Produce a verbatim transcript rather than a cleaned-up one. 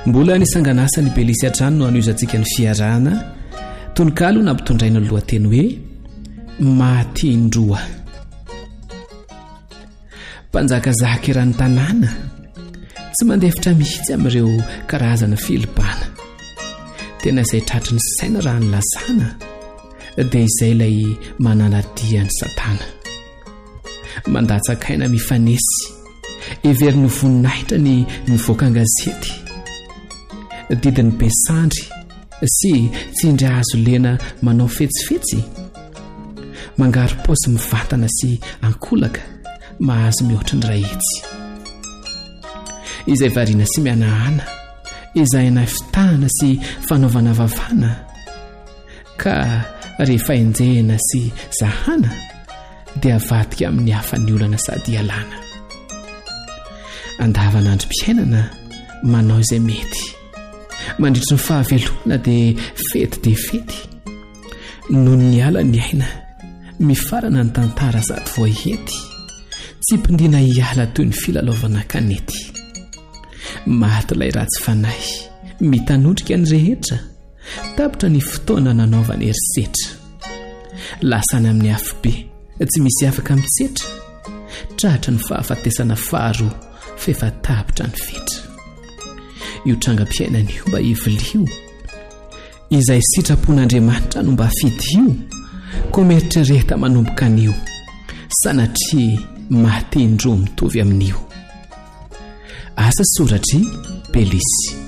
mbola nisanganasa ny Belisy atrano no an'izantsika ny fiarahana tononkalo na mpitondraina ny lohateny hoe Mahatindroa. Mpanjakazaka irany tanàna tsy mandefitra mihitsy amin'ireo karazana filibana. Tena izay tratry ny saina raha ny lasana dia izay ilay mananadia ny Satana. Mandatsakaina mifanesy everiny voninahitra ny mivoaka an-gazety, didiny besandry sy tsindry azo lena manao fetsifetsy, mangary paosy mivantana sy ankolaka mahazo mihoatra ny rahitsy, izay variana sy mianahana, izay nafitahana sy fanaovana vavana, ka rehefa enjehana sy zahana dia vadika amin'ny hafan'ny olana sady alana. Andavanandro mpiainana manao izay mety, mandritry ny fahavelomana dia fety dia fety, noho ny ala ny aina mifarana ny tantara sady voahety, tsy mpindina hiala toy ny filalaovana kanety. Maty ilay ratsy fanahy mitanondrika ny rehetra, tapitra ny fotoana nanaovana erisetra, lasana amin'ny hafobe tsy misy afaka mitsetra, tratra ny fahafatesana faharoa fefa tapitra ny fetra. Io trangam-piainana io mba hivilio, izay sitrapon'Andriamanitra no mba fidio, koa mieritrerehetra manomboka anio, sanatria Mahatindroa mitovy amin'io. Asa soratry Belisy.